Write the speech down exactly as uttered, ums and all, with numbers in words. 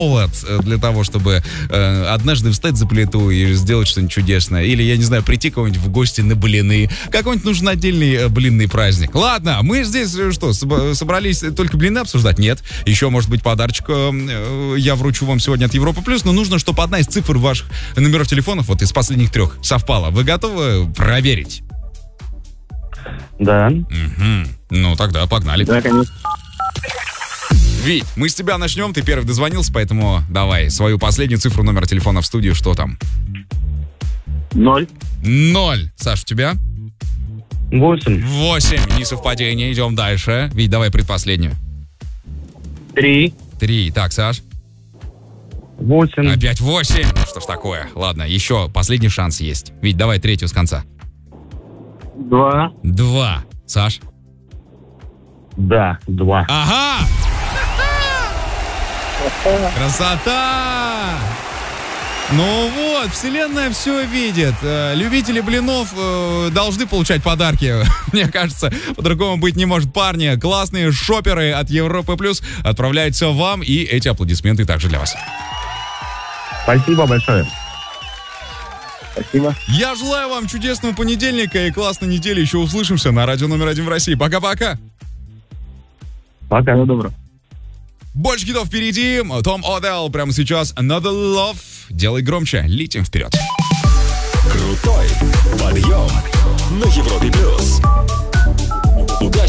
повод для того, чтобы э, однажды встать за плиту и сделать что-нибудь чудесное. Или, я не знаю, прийти кого-нибудь в гости на блины. Какой-нибудь нужен отдельный э, блинный праздник. Ладно, мы здесь э, что, соб- собрались только блины обсуждать? Нет. Еще, может быть, подарочек э, я вручу вам сегодня от Европа Плюс, но нужно, чтобы одна из цифр ваших номеров телефонов, вот из последних трех, совпала. Вы готовы проверить? Да. Угу. Ну, тогда погнали. Да, конечно. Вить, мы с тебя начнем, ты первый дозвонился, поэтому давай свою последнюю цифру номера телефона в студию, что там? Ноль. Ноль. Саш, у тебя? Восемь. Восемь. Несовпадение, идем дальше. Вить, давай предпоследнюю. Три. Три. Так, Саш? Восемь. Опять восемь. Ну что ж такое. Ладно, еще последний шанс есть. Вить, давай третью с конца. Два. Два. Саш? Да, два. Ага! Красота! Ну вот, вселенная все видит. Э, Любители блинов э, должны получать подарки. Мне кажется, по-другому быть не может. Парни, классные шоперы от Европы Плюс отправляются вам, и эти аплодисменты также для вас. Спасибо большое. Спасибо. Я желаю вам чудесного понедельника и классной недели. Еще услышимся на радио номер один в России. Пока-пока. Пока. Всего доброго. Больше хитов впереди. Том О'Делл прямо сейчас. Another Love. Делай громче. Летим вперед. Крутой подъем на Европе Плюс.